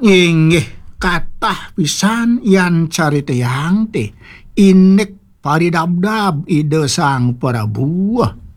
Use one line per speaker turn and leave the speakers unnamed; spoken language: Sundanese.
Inggih kathah pisan yan cariteang teh inek paridabdab ide sang Prabu.